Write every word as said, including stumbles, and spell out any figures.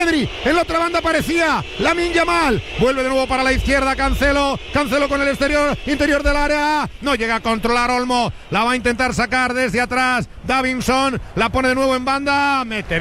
En la otra banda aparecía Lamine Yamal. Vuelve de nuevo para la izquierda Cancelo. Cancelo con el exterior, interior del área. No llega a controlar Olmo. La va a intentar sacar desde atrás Davinson. La pone de nuevo en banda. Mete